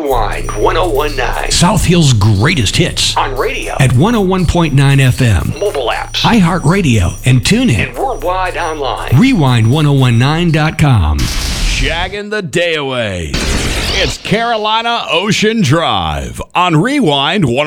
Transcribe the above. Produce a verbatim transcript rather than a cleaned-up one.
Rewind ten nineteen. South Hill's greatest hits. On radio. At one oh one point nine F M. Mobile apps. iHeartRadio and TuneIn. And worldwide online. Rewind ten nineteen dot com. Shagging the day away. It's Carolina Ocean Drive on Rewind one